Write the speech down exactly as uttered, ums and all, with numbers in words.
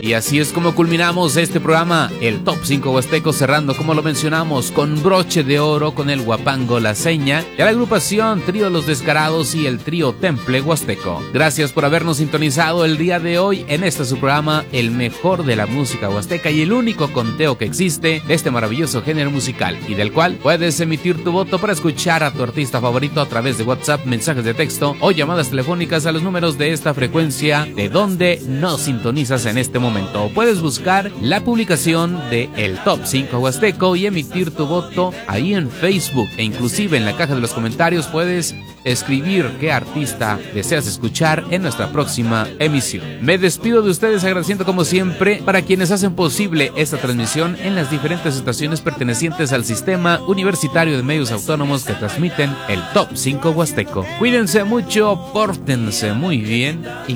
Y así es como culminamos este programa, el Top cinco Huasteco, cerrando, como lo mencionamos, con broche de oro con el Huapango La Seña y a la agrupación Trío Los Descarados y el Trío Temple Huasteco. Gracias por habernos sintonizado el día de hoy en este su programa, el mejor de la música huasteca y el único conteo que existe de este maravilloso género musical, y del cual puedes emitir tu voto para escuchar a tu artista favorito a través de WhatsApp, mensajes de texto o llamadas telefónicas a los números de esta frecuencia de donde nos sintonizas en este momento. Puedes buscar la publicación de el Top cinco Huasteco y emitir tu voto ahí en Facebook, e inclusive en la caja de los comentarios puedes escribir qué artista deseas escuchar en nuestra próxima emisión. Me despido de ustedes agradeciendo como siempre para quienes hacen posible esta transmisión en las diferentes estaciones pertenecientes al Sistema Universitario de Medios Autónomos que transmiten el Top cinco Huasteco. Cuídense mucho, pórtense muy bien y